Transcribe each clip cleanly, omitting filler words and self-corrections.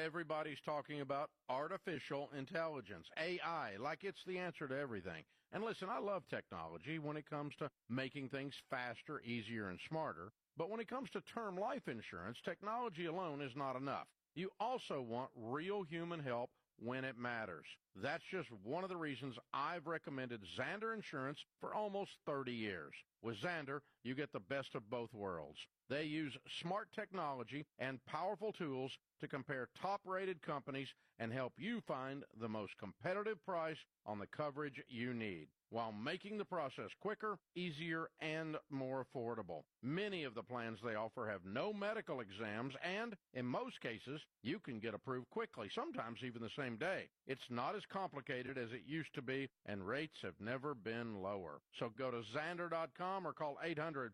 Everybody's talking about artificial intelligence, AI, like it's the answer to everything. And listen, I love technology when it comes to making things faster, easier, and smarter. But when it comes to term life insurance, technology alone is not enough. You also want real human help when it matters. That's just one of the reasons I've recommended Zander Insurance for almost 30 years. With Zander, you get the best of both worlds. They use smart technology and powerful tools to compare top-rated companies and help you find the most competitive price on the coverage you need, while making the process quicker, easier, and more affordable. Many of the plans they offer have no medical exams, and in most cases, you can get approved quickly, sometimes even the same day. It's not as complicated as it used to be, and rates have never been lower. So go to Zander.com or call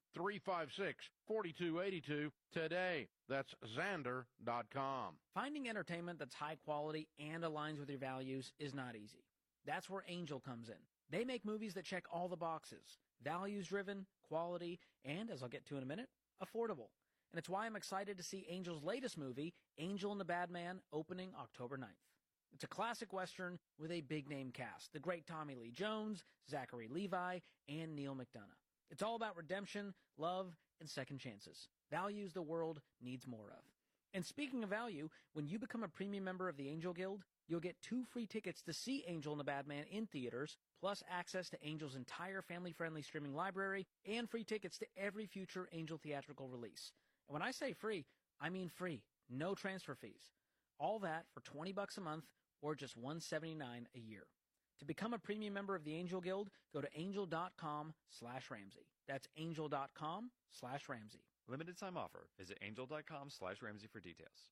800-356-4282 today. That's Zander.com. Finding entertainment that's high quality and aligns with your values is not easy. That's where Angel comes in. They make movies that check all the boxes. Values-driven, quality, and, as I'll get to in a minute, affordable. And it's why I'm excited to see Angel's latest movie, Angel and the Bad Man, opening October 9th. It's a classic Western with a big-name cast. The great Tommy Lee Jones, Zachary Levi, and Neil McDonough. It's all about redemption, love, and second chances. Values the world needs more of. And speaking of value, when you become a premium member of the Angel Guild, you'll get 2 free tickets to see Angel and the Bad Man in theaters, plus access to Angel's entire family-friendly streaming library, and free tickets to every future Angel theatrical release. And when I say free, I mean free. No transfer fees. All that for $20 a month or just $179 a year. To become a premium member of the Angel Guild, go to angel.com/Ramsey. That's angel.com/Ramsey. Limited time offer. Visit angel.com/Ramsey for details.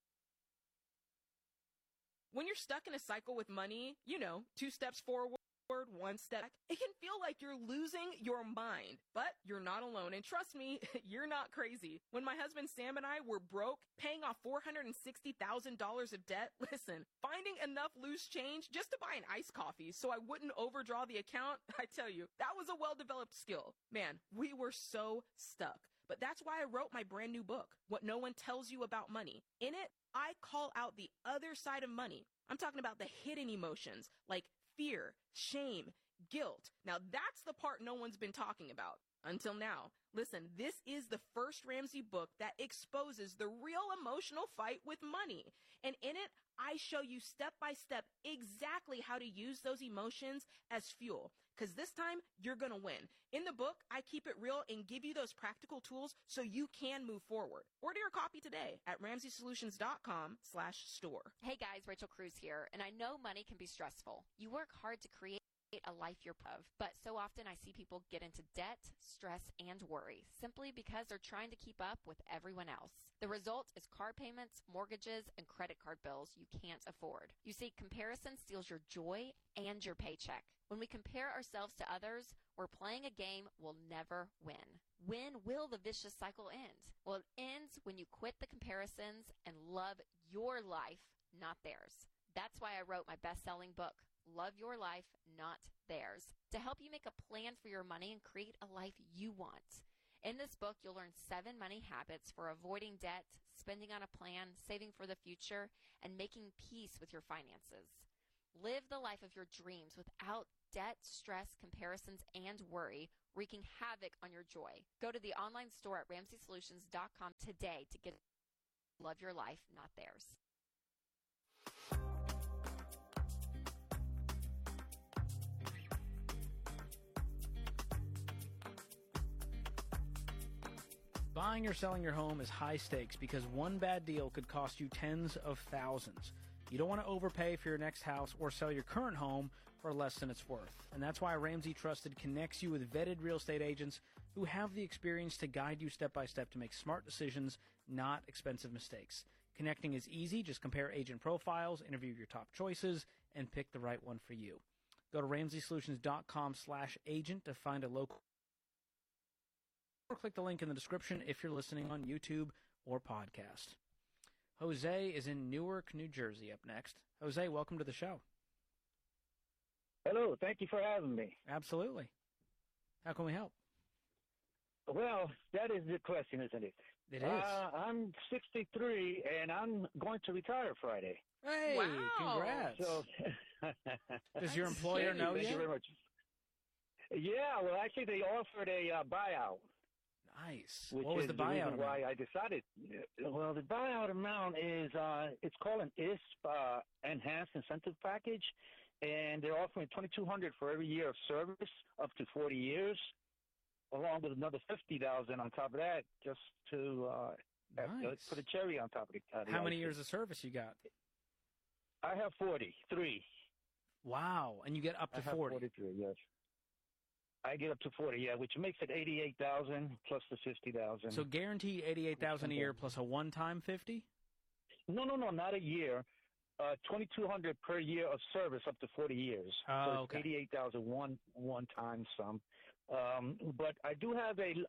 When you're stuck in a cycle with money, 2 steps forward, 1 step back, it can feel like you're losing your mind. But you're not alone. And trust me, you're not crazy. When my husband Sam and I were broke, paying off $460,000 of debt, listen, finding enough loose change just to buy an iced coffee so I wouldn't overdraw the account, I tell you, that was a well-developed skill. Man, we were so stuck. But that's why I wrote my brand new book, What No One Tells You About Money. In it, I call out the other side of money. I'm talking about the hidden emotions like fear, shame, guilt. Now that's the part no one's been talking about until now. Listen, this is the first Ramsey book that exposes the real emotional fight with money. And in it, I show you step by step exactly how to use those emotions as fuel. Because this time, you're going to win. In the book, I keep it real and give you those practical tools so you can move forward. Order your copy today at RamseySolutions.com/store. Hey guys, Rachel Cruz here. And I know money can be stressful. You work hard to create a life you're proud of, but so often I see people get into debt, stress, and worry simply because they're trying to keep up with everyone else. The result is car payments, mortgages, and credit card bills you can't afford. You see, comparison steals your joy and your paycheck. When we compare ourselves to others, we're playing a game we'll never win. When will the vicious cycle end? Well, it ends when you quit the comparisons and love your life, not theirs. That's why I wrote my best-selling book, Love Your Life, Not Theirs, to help you make a plan for your money and create a life you want. In this book, you'll learn 7 money habits for avoiding debt, spending on a plan, saving for the future, and making peace with your finances. Live the life of your dreams without debt, stress, comparisons, and worry, wreaking havoc on your joy. Go to the online store at RamseySolutions.com today to get Love Your Life, Not Theirs. Buying or selling your home is high stakes because one bad deal could cost you tens of thousands. You don't want to overpay for your next house or sell your current home for less than it's worth. And that's why Ramsey Trusted connects you with vetted real estate agents who have the experience to guide you step by step to make smart decisions, not expensive mistakes. Connecting is easy. Just compare agent profiles, interview your top choices, and pick the right one for you. Go to RamseySolutions.com/agent to find a local, or click the link in the description if you're listening on YouTube or podcast. Jose is in Newark, New Jersey up next. Jose, welcome to the show. Hello, thank you for having me. Absolutely. How can we help? Well, that is the question, isn't it? It is. I'm 63, and I'm going to retire Friday. Hey, Wow. congrats. So, Does your employer know Thank yet? you very much. Yeah, well, actually, they offered a buyout. Nice. Which What was is the buyout reason why amount? I decided. Well, the buyout amount is it's called an ISP Enhanced Incentive Package, and they're offering $2,200 for every year of service up to 40 years, along with another $50,000 on top of that, just to Nice. put a cherry on top of the How many icing. years of service you got? I have 43. Wow. And you get up I to have 40. 43. Yes. I get up to 40, yeah, which makes it 88,000 plus the 50,000. So guaranteed 88,000 a year plus a one-time 50? No, not a year. 2,200 per year of service up to 40 years. Oh, so it's okay. 88,000 one time sum. But I do have a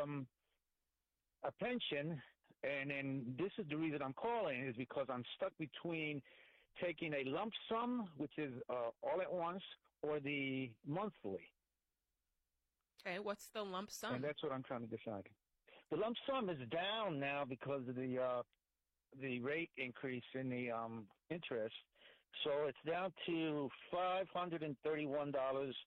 pension, and this is the reason I'm calling is because I'm stuck between taking a lump sum, which is all at once, or the monthly. Okay, what's the lump sum? And that's what I'm trying to decide. The lump sum is down now because of the rate increase in the interest. So it's down to $531.66.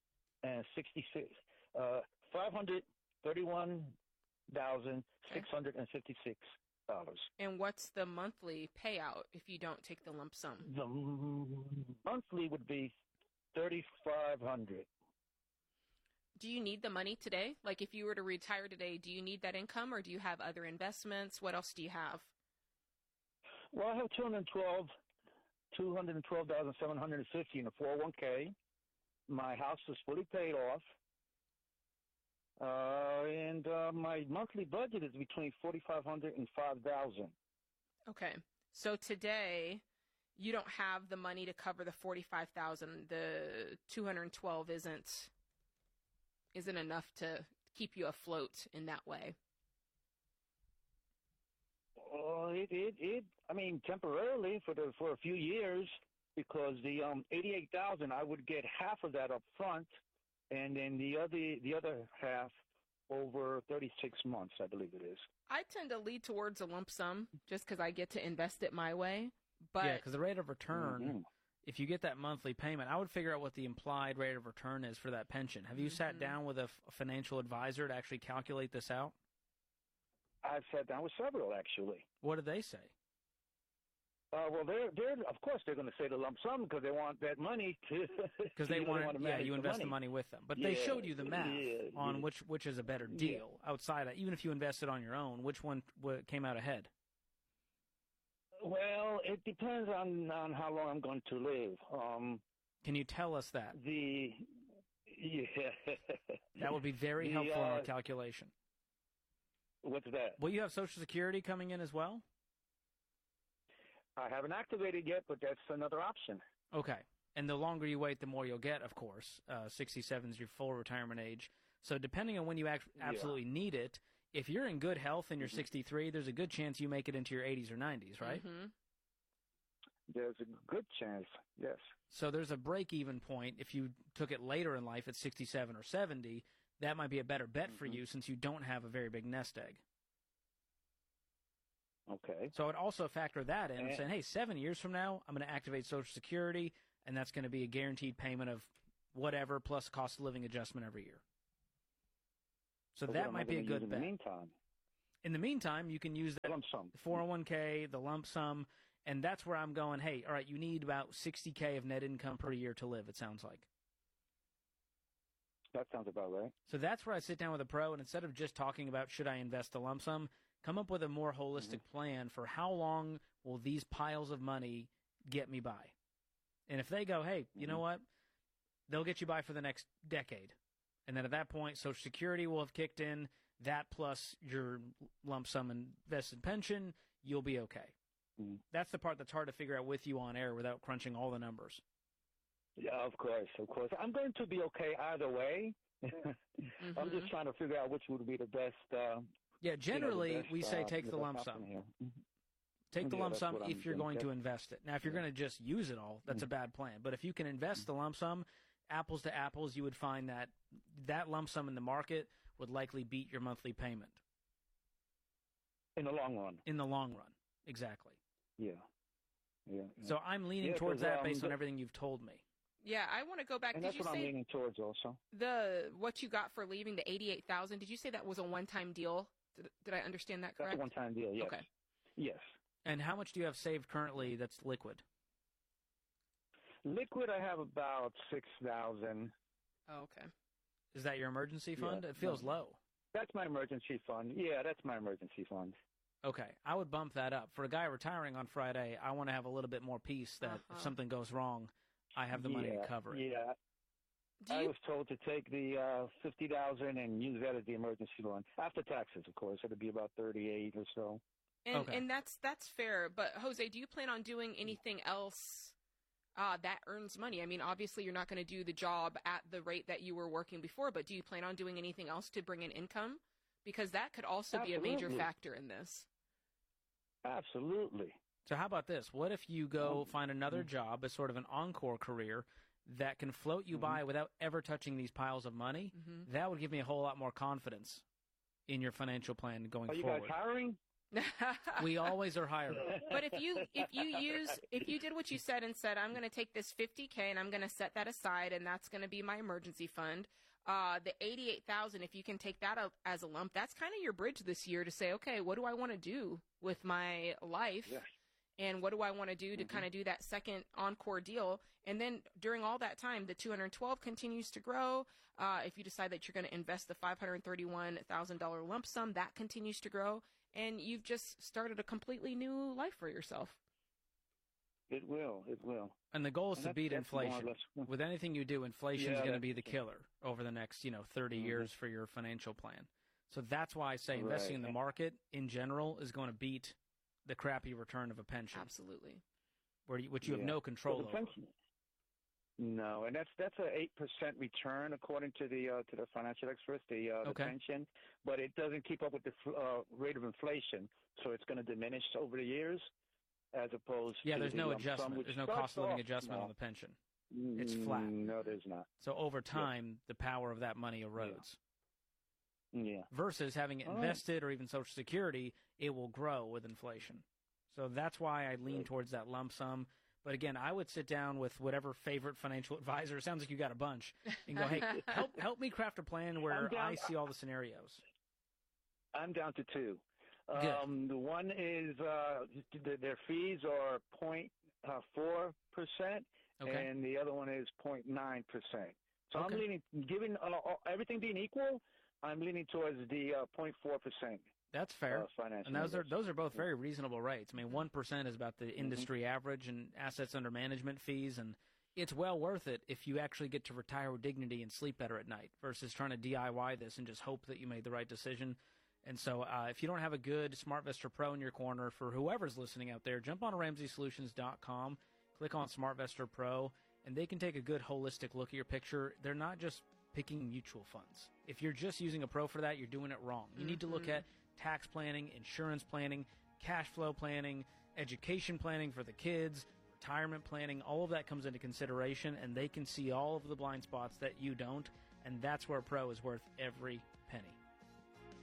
$531,656. And what's the monthly payout if you don't take the lump sum? The monthly would be $3,500. Do you need the money today? Like if you were to retire today, do you need that income or do you have other investments? What else do you have? Well, I have $212,750 in a 401k. My house is fully paid off. And my monthly budget is between $4,500 and $5,000. Okay. So today you don't have the money to cover the $45,000. The $212 isn't enough to keep you afloat in that way. I mean, temporarily for a few years, because the $88,000, I would get half of that up front, and then the other half over 36 months, I believe it is. I tend to lead towards a lump sum just because I get to invest it my way. But Yeah, because the rate of return, Mhm. if you get that monthly payment, I would figure out what the implied rate of return is for that pension. Have you sat down with a financial advisor to actually calculate this out? I've sat down with several, actually. What did they say? Well, they're of course they're going to say the lump sum because they want that money to Because they want want to yeah, manage you the invest the money. money with them. But they Yeah, showed you the math on yeah. which is a better deal outside of, even if you invested on your own, which one came out ahead? Well, it depends on how long I'm going to live. Can you tell us that? That would be very helpful in our calculation. What's that? Will you have Social Security coming in as well? I haven't activated yet, but that's another option. Okay. And the longer you wait, the more you'll get, of course. 67 is your full retirement age. So depending on when you absolutely need it, if you're in good health and you're 63, there's a good chance you make it into your 80s or 90s, right? Mm-hmm. There's a good chance, yes. So there's a break-even point. If you took it later in life at 67 or 70, that might be a better bet for you since you don't have a very big nest egg. Okay. So I would also factor that in and saying, hey, 7 years from now, I'm going to activate Social Security, and that's going to be a guaranteed payment of whatever plus cost of living adjustment every year. So that might be a good bet. In the meantime, you can use that lump sum. 401k, the lump sum, and that's where I'm going, hey, all right, you need about $60K of net income per year to live, it sounds like. That sounds about right. So that's where I sit down with a pro, and instead of just talking about should I invest a lump sum, come up with a more holistic plan for how long will these piles of money get me by. And if they go, hey, you know what, they'll get you by for the next decade. And then at that point, Social Security will have kicked in. That plus your lump sum invested pension, you'll be okay. That's the part that's hard to figure out with you on air without crunching all the numbers. Yeah, of course. I'm going to be okay either way. I'm just trying to figure out which would be the best. Generally, we say take the lump sum. Take the lump sum if you're going to invest it. Now, if you're going to just use it all, that's a bad plan. But if you can invest the lump sum, apples to apples, you would find that that lump sum in the market would likely beat your monthly payment. In the long run. In the long run, exactly. Yeah. So I'm leaning Yeah, towards 'cause, that based on everything you've told me. Yeah, I want to go back. And Did that's you what I'm say leaning towards also. what you got for leaving, the $88,000? Did you say that was a one-time deal? Did I understand that correct? That's a one-time deal, yes. Okay. Yes. And how much do you have saved currently that's liquid? Liquid, I have about 6,000. Oh, okay. Is that your emergency fund? Yeah. It feels low. That's my emergency fund. Yeah, that's my emergency fund. Okay, I would bump that up. For a guy retiring on Friday, I want to have a little bit more peace that if something goes wrong, I have the money to cover it. Yeah. I was told to take the $50,000 and use that as the emergency fund. After taxes, of course. It'll be about 38 or so. And that's fair. But, Jose, do you plan on doing anything else that earns money? I mean, obviously you're not going to do the job at the rate that you were working before, but do you plan on doing anything else to bring in income? Because that could also be a major factor in this. Absolutely. So how about this? What if you go find another job as sort of an encore career that can float you by without ever touching these piles of money? That would give me a whole lot more confidence in your financial plan going forward. Are you guys hiring? We always are hiring. But if you did what you said and said, I'm going to take this $50K and I'm going to set that aside and that's going to be my emergency fund, the $88,000, if you can take that out as a lump, that's kind of your bridge this year to say, okay, what do I want to do with my life? Yes. And what do I want to do to kind of do that second encore deal? And then during all that time, the 212 continues to grow. If you decide that you're going to invest the $531,000 lump sum, that continues to grow. And you've just started a completely new life for yourself. It will. And the goal is to beat inflation. With anything you do, inflation is going to be the killer over the next, 30 years for your financial plan. So that's why I say investing in the market in general is going to beat the crappy return of a pension. Absolutely. Which you have no control over. No, and that's a 8% return according to the financial experts, the pension, but it doesn't keep up with the rate of inflation, so it's going to diminish over the years, as opposed to there's no the adjustment. There's no cost of living adjustment on the pension. It's flat. No, there's not. So over time, the power of that money erodes. Yeah. Versus having it invested or even Social Security, it will grow with inflation. So that's why I lean towards that lump sum. But again, I would sit down with whatever favorite financial advisor. It sounds like you got a bunch, and go, hey, help me craft a plan where I see all the scenarios. I'm down to two. Good. The one is their fees are 0.4%, and the other one is 0.9%. So I'm leaning, given everything being equal, I'm leaning towards the 0.4%. That's fair. And those are both very reasonable rates. I mean, 1% is about the industry average in assets under management fees, and it's well worth it if you actually get to retire with dignity and sleep better at night versus trying to DIY this and just hope that you made the right decision. And so if you don't have a good SmartVestor Pro in your corner, for whoever's listening out there, jump on RamseySolutions.com, click on SmartVestor Pro, and they can take a good holistic look at your picture. They're not just picking mutual funds. If you're just using a pro for that, you're doing it wrong. You need to look at tax planning, insurance planning, cash flow planning, education planning for the kids, retirement planning. All of that comes into consideration, and they can see all of the blind spots that you don't, and that's where a pro is worth every penny.